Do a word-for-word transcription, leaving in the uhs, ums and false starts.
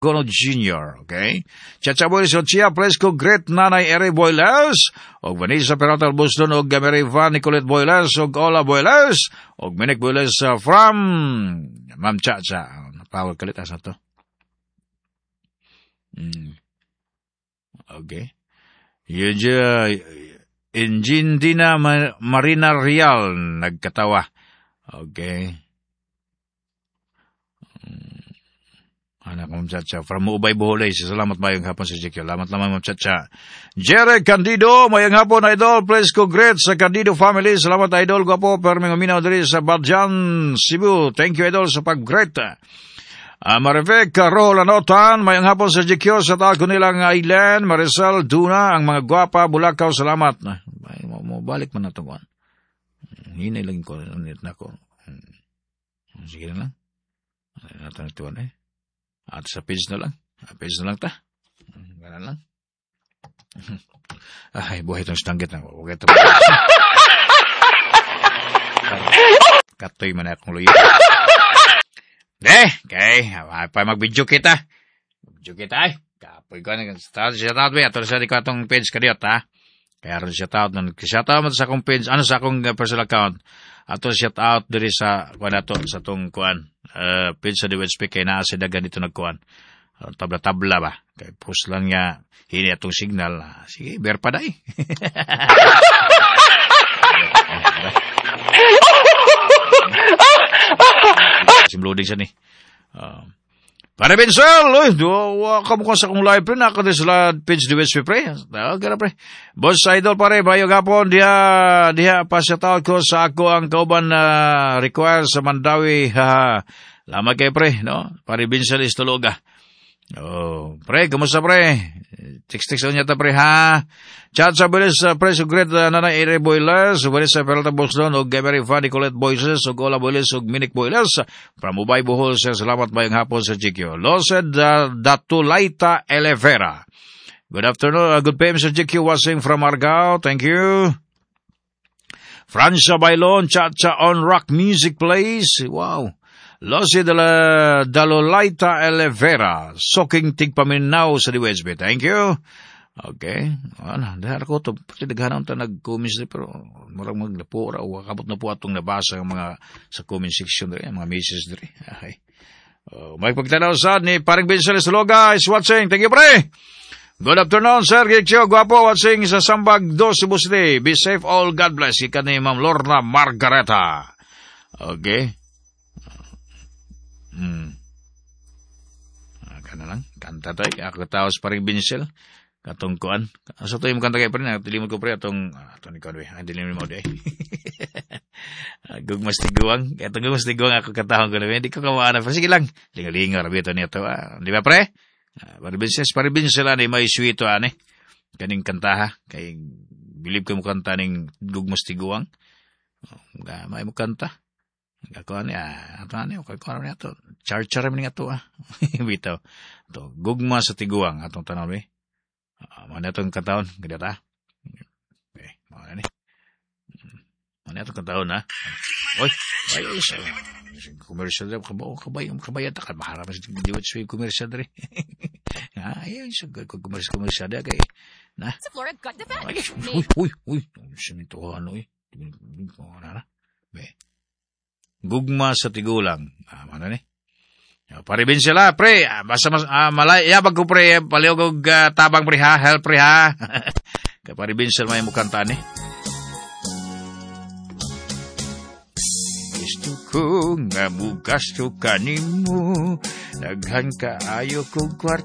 Gono Junior, okay? Chacha Boy Sochia, Fresco Great Nanay Ere Boilers, og Vanessa Peralta Buston, og Mary Van Nicolette Boilers, og Ola Boilers, og Minik Boilers uh, from Ma'am Chacha. Power kalit asa to. Hmm. Okay. Yun dya, Engine Dina Marina Real, nagkatawa. Okay. Anak Ma'am Chacha. From Ubay Boholay. Salamat mayang hapon sa Jekyll. Salamat naman Ma'am Chacha. Jerry Candido. Mayang hapon idol. Please congrats sa Candido family. Salamat idol. Gwapo. Perming uminaw diri sa Badjan, Cebu. Thank you idol sa pag-great. Uh, Marivek Rolanotan. Mayang hapon sa Jekyll. Sa taal ko nilang Island. Marisol Duna. Ang mga gwapa. Bulakaw. Salamat. Ay, mo, mo balik man na ito. Hinay lang ko. Ulit na ko. Sige na lang. Ano natin ito eh. At sa page na lang. Page na lang ta. Ganun lang. Ay, buhay itong stanggit na. Huwag ito. Katoy man akong luyo. Eh, kay, pa mag-video kita. Video kita ay. Kapoy ko na. Shout out ba? Ito sa di ko itong page kadiyot ha. Kaya rin shout out. Shout out mo sa akong page. Ano sa akong personal account. Ato shout out diri sa kuan ato sa tong kuan. Uh, page sa D W S P kay naa sa dagan dito nagkuhan. Uh, tabla-tabla ba? Kay post lang nga, hini atong signal. Uh, sige, bear pa day. Simloading siya ni. Uh, Para Bensel, uy, duwa ka mukha sa kong live pre, nakakita sila page D W S P pre. Gana pre. Boss Idol pare, bayo gapon, diha, diha, pasyataw ko sa ako ang kauban na uh, require sa Mandawi, ha, lamang kay pre, no? Pare Bensel is tuluga. Oh, pre, kumusta pre? Text-text niya ta pre, ha? Chat sa bilis sa pre, so great uh, nanay Ere Boilers, bilis sa Peralta Boston, o Gamery Fanny Colette Boises, o Ola Boilers, o Minik Boilers, from Ubay Bohol, sa salamat bayang hapon sa Jikyo. Losed uh, Datulaita Elevera. Good afternoon, uh, good P M sa Jikyo, watching from Argao, thank you. Francia Bailon, Cha-Cha on Rock Music Plays, wow. Losed uh, Datulaita Elevera, soking tigpaminaw sa D W S B, thank you. Okay. Ano, dahil ko ito, pati naghanap ito nag-comments rin, pero marang maglapo, o kapot na po atong nabasa ang mga sa comment section rin, mga messages rin. Okay. Uh, may pagtanaw sa ni Paring Bensel Sologa is watching. Thank you, pre. Good afternoon, sir. Gikyo, guwapo, watching sa Sambag dos, Cebu City. Be safe all, God bless. Ika ni Ma'am Lorna Margareta. Okay. Uh, hmm. Kana lang. Kanta tayo. Ako taos Paring Bensel. Katong kuan. Asa to yung kanta kay pre na tilimod ko pre atong atong ikaw we. Ang dilim mo de. Gugmas tiguang. Katong gugmas tiguang ako katahon ko na. Hindi ko kawaana. Sige lang. Lingalinga rabi ito niya to. Ah. Di ba pre? Para business, para business sila ni may sweet ane. Kaning kanta ha. Kay bilib ko mo kanta ning gugmas tiguang. Nga may mo kanta. Ako ani ah. Ato ani okay ko ani ato. Char-char man nga to ah. Bitaw. To gugmas sa tiguang atong tanaw we. Uh, mana itong kataon? Ganda ta? Okay, mga ni. Mana itong kataon, ha? Oy! Ay, ay, ay. Commercial rin. Kabay, kabay, kabay, kabay. Maharap na sa D W S P commercial rin. Ay, ay, commercial, commercial rin. Kaya, na? Sa Florida, got the back. Uy, uy, uy. Sinito ko, ano, eh. Gugma sa tigulang. Ah, mana ni? Pare Bensel ha, pre, basta mas, uh, malay, yabag ko pre, paliw ko uh, tabang pre ha, help pre ha. Kaya Pare Bensel may mukantaan eh. Gusto ko nga mugas to kanimo, daghan ka ayo kong kwarto.